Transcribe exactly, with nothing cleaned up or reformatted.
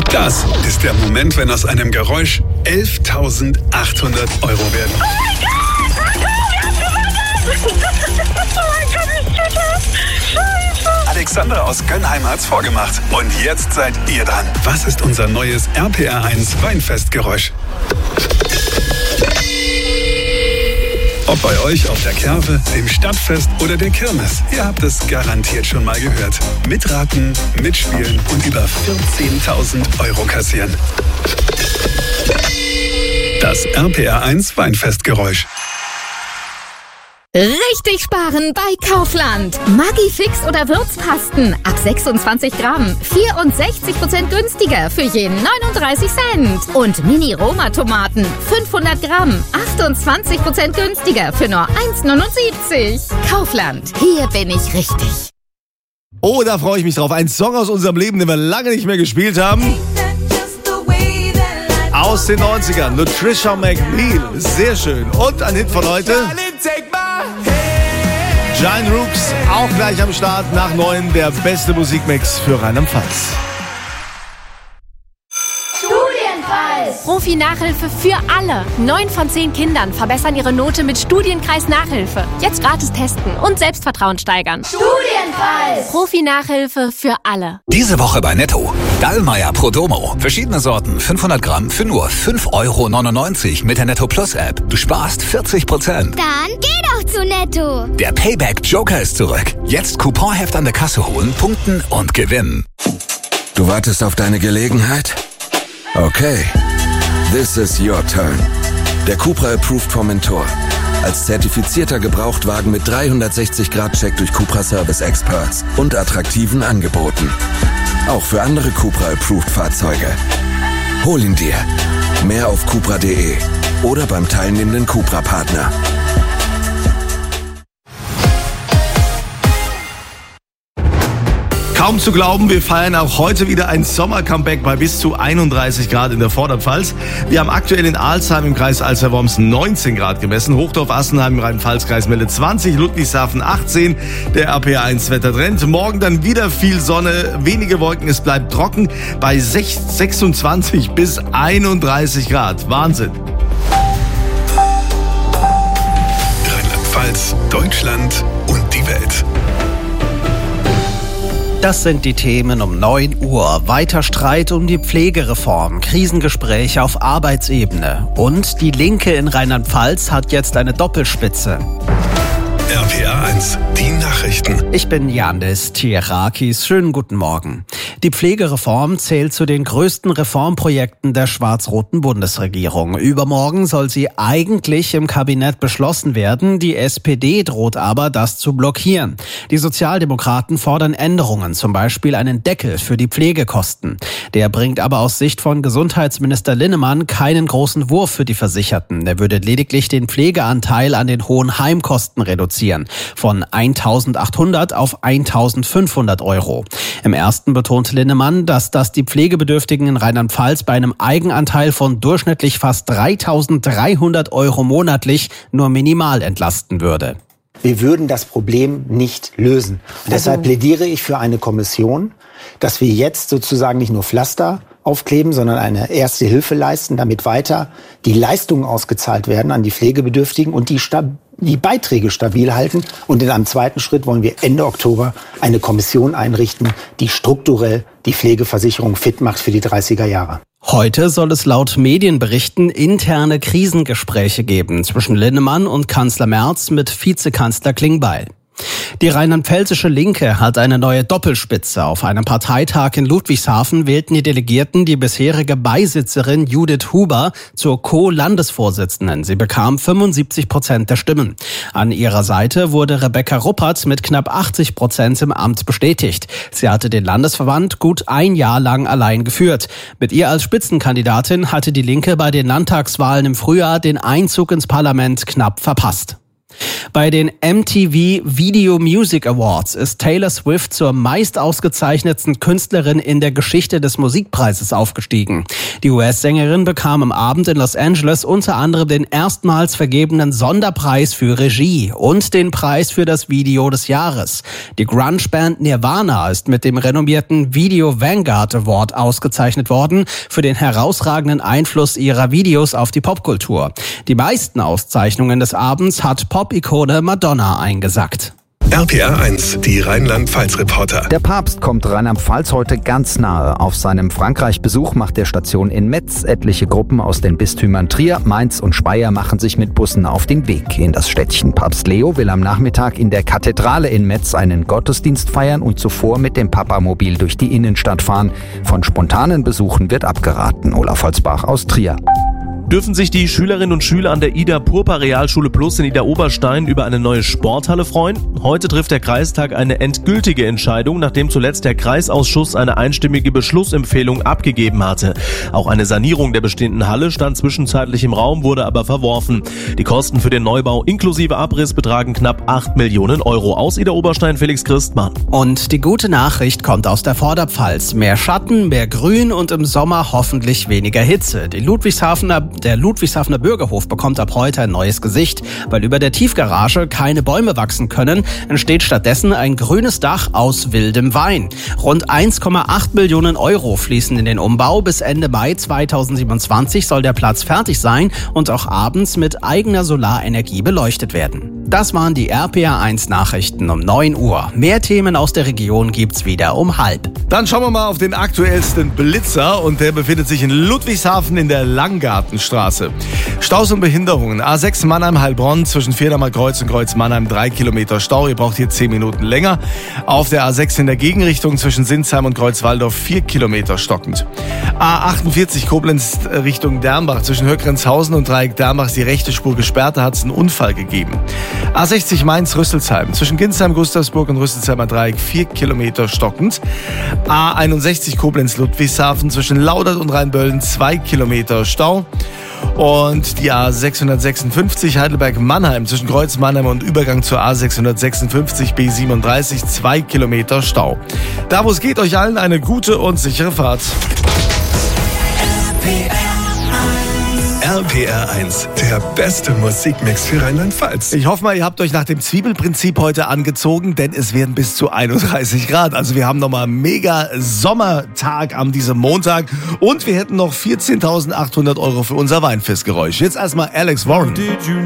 Das ist der Moment, wenn aus einem Geräusch elftausendachthundert Euro werden. Oh mein Gott! Wir haben gewonnen! Oh mein Gott, ich tue das! Scheiße! Alexander aus Gönnheim hat's vorgemacht. Und jetzt seid ihr dran. Was ist unser neues R P R eins Weinfestgeräusch? Ob bei euch auf der Kerwe, dem Stadtfest oder der Kirmes, ihr habt es garantiert schon mal gehört. Mitraten, mitspielen und über vierzehntausend Euro kassieren. Das R P R eins Weinfestgeräusch. Richtig sparen bei Kaufland. Maggi-Fix oder Würzpasten ab sechsundzwanzig Gramm. vierundsechzig Prozent günstiger für je neununddreißig Cent. Und Mini-Roma-Tomaten fünfhundert Gramm. achtundzwanzig Prozent günstiger für nur eins neunundsiebzig. Kaufland. Hier bin ich richtig. Oh, da freue ich mich drauf. Ein Song aus unserem Leben, den wir lange nicht mehr gespielt haben. Aus den neunzigern. Nutricia McNeil. Sehr schön. Und ein Hit von heute. Giant Rooks, auch gleich am Start, nach neun, der beste Musikmix für Rheinland-Pfalz. Studienkreis! Profi-Nachhilfe für alle. Neun von zehn Kindern verbessern ihre Note mit Studienkreis-Nachhilfe. Jetzt gratis testen und Selbstvertrauen steigern. Studienkreis! Profi-Nachhilfe für alle. Diese Woche bei Netto. Dallmayr Prodomo. Verschiedene Sorten, fünfhundert Gramm für nur fünf Euro neunundneunzig mit der Netto Plus App. Du sparst vierzig Prozent. Dann geh doch zu Netto. Der Payback Joker ist zurück. Jetzt Couponheft an der Kasse holen, punkten und gewinnen. Du wartest auf deine Gelegenheit? Okay. This is your turn. Der Cupra Approved vom Mentor. Als zertifizierter Gebrauchtwagen mit dreihundertsechzig Grad Check durch Cupra Service Experts und attraktiven Angeboten. Auch für andere Cupra Approved Fahrzeuge. Hol ihn dir. Mehr auf cupra punkt de oder beim teilnehmenden Cupra Partner. Kaum zu glauben, wir feiern auch heute wieder ein Sommer-Comeback bei bis zu einunddreißig Grad in der Vorderpfalz. Wir haben aktuell in Alzheim im Kreis Alzey-Worms neunzehn Grad gemessen, Hochdorf-Assenheim im Rhein-Pfalz-Kreis Melle zwanzig, Ludwigshafen achtzehn, der R P R eins Wettertrend. Morgen dann wieder viel Sonne, wenige Wolken, es bleibt trocken bei sechsundzwanzig bis einunddreißig Grad. Wahnsinn! Rheinland-Pfalz, Deutschland und die Welt. Das sind die Themen um neun Uhr. Weiter Streit um die Pflegereform, Krisengespräche auf Arbeitsebene. Und die Linke in Rheinland-Pfalz hat jetzt eine Doppelspitze. R P R eins, die Nachrichten. Ich bin Yannis Tierakis. Schönen guten Morgen. Die Pflegereform zählt zu den größten Reformprojekten der schwarz-roten Bundesregierung. Übermorgen soll sie eigentlich im Kabinett beschlossen werden. Die S P D droht aber, das zu blockieren. Die Sozialdemokraten fordern Änderungen, zum Beispiel einen Deckel für die Pflegekosten. Der bringt aber aus Sicht von Gesundheitsminister Linnemann keinen großen Wurf für die Versicherten. Er würde lediglich den Pflegeanteil an den hohen Heimkosten reduzieren. Von eintausendachthundert auf eintausendfünfhundert Euro. Im ersten betont Linnemann, dass das die Pflegebedürftigen in Rheinland-Pfalz bei einem Eigenanteil von durchschnittlich fast dreitausenddreihundert Euro monatlich nur minimal entlasten würde. Wir würden das Problem nicht lösen. Und deshalb plädiere ich für eine Kommission, dass wir jetzt sozusagen nicht nur Pflaster aufkleben, sondern eine erste Hilfe leisten, damit weiter die Leistungen ausgezahlt werden an die Pflegebedürftigen und die, Stab- die Beiträge stabil halten. Und in einem zweiten Schritt wollen wir Ende Oktober eine Kommission einrichten, die strukturell die Pflegeversicherung fit macht für die dreißiger Jahre. Heute soll es laut Medienberichten interne Krisengespräche geben zwischen Linnemann und Kanzler Merz mit Vizekanzler Klingbeil. Die rheinland-pfälzische Linke hat eine neue Doppelspitze. Auf einem Parteitag in Ludwigshafen wählten die Delegierten die bisherige Beisitzerin Judith Huber zur Co-Landesvorsitzenden. Sie bekam fünfundsiebzig Prozent der Stimmen. An ihrer Seite wurde Rebecca Ruppert mit knapp achtzig Prozent im Amt bestätigt. Sie hatte den Landesverband gut ein Jahr lang allein geführt. Mit ihr als Spitzenkandidatin hatte die Linke bei den Landtagswahlen im Frühjahr den Einzug ins Parlament knapp verpasst. Bei den M T V Video Music Awards ist Taylor Swift zur meist ausgezeichnetsten Künstlerin in der Geschichte des Musikpreises aufgestiegen. Die U S-Sängerin bekam am Abend in Los Angeles unter anderem den erstmals vergebenen Sonderpreis für Regie und den Preis für das Video des Jahres. Die Grunge-Band Nirvana ist mit dem renommierten Video Vanguard Award ausgezeichnet worden für den herausragenden Einfluss ihrer Videos auf die Popkultur. Die meisten Auszeichnungen des Abends hat Pop-Ikone Madonna eingesackt. R P R eins, die Rheinland-Pfalz-Reporter. Der Papst kommt Rheinland-Pfalz heute ganz nahe. Auf seinem Frankreich-Besuch macht der Station in Metz. Etliche Gruppen aus den Bistümern Trier, Mainz und Speyer machen sich mit Bussen auf den Weg in das Städtchen. Papst Leo will am Nachmittag in der Kathedrale in Metz einen Gottesdienst feiern und zuvor mit dem Papamobil durch die Innenstadt fahren. Von spontanen Besuchen wird abgeraten. Olaf Holzbach aus Trier. Dürfen sich die Schülerinnen und Schüler an der Ida Purpa Realschule Plus in Ida Oberstein über eine neue Sporthalle freuen? Heute trifft der Kreistag eine endgültige Entscheidung, nachdem zuletzt der Kreisausschuss eine einstimmige Beschlussempfehlung abgegeben hatte. Auch eine Sanierung der bestehenden Halle stand zwischenzeitlich im Raum, wurde aber verworfen. Die Kosten für den Neubau inklusive Abriss betragen knapp acht Millionen Euro. Aus Ida Oberstein, Felix Christmann. Und die gute Nachricht kommt aus der Vorderpfalz. Mehr Schatten, mehr Grün und im Sommer hoffentlich weniger Hitze. Die Ludwigshafener Der Ludwigshafener Bürgerhof bekommt ab heute ein neues Gesicht. Weil über der Tiefgarage keine Bäume wachsen können, entsteht stattdessen ein grünes Dach aus wildem Wein. Rund eins Komma acht Millionen Euro fließen in den Umbau. Bis Ende Mai zweitausendsiebenundzwanzig soll der Platz fertig sein und auch abends mit eigener Solarenergie beleuchtet werden. Das waren die R P R eins Nachrichten um neun Uhr. Mehr Themen aus der Region gibt's wieder um halb. Dann schauen wir mal auf den aktuellsten Blitzer und der befindet sich in Ludwigshafen in der Langgartenstraße. Staus und Behinderungen. A sechs Mannheim-Heilbronn zwischen Vierdamer Kreuz und Kreuz Mannheim drei Kilometer Stau. Ihr braucht hier zehn Minuten länger. Auf der A sechs in der Gegenrichtung zwischen Sinsheim und Kreuzwaldorf vier Kilometer stockend. A achtundvierzig Koblenz Richtung Dernbach zwischen Höckrenzhausen und Dreieck Dernbach ist die rechte Spur gesperrt. Da hat es einen Unfall gegeben. A sechzig Mainz-Rüsselsheim zwischen Ginsheim, Gustavsburg und Rüsselsheimer Dreieck vier Kilometer stockend. A einundsechzig Koblenz-Ludwigshafen zwischen Laudert und Rheinböllen zwei Kilometer Stau. Und die A sechshundertsechsundfünfzig Heidelberg-Mannheim zwischen Kreuz Mannheim und Übergang zur A sechshundertsechsundfünfzig B siebenunddreißig zwei Kilometer Stau. Da wo es geht, euch allen eine gute und sichere Fahrt. R P R eins, der beste Musikmix für Rheinland-Pfalz. Ich hoffe mal, ihr habt euch nach dem Zwiebelprinzip heute angezogen, denn es werden bis zu einunddreißig Grad. Also wir haben nochmal einen mega Sommertag an diesem Montag und wir hätten noch vierzehntausendachthundert Euro für unser Weinfestgeräusch. Jetzt erstmal Alex Warren.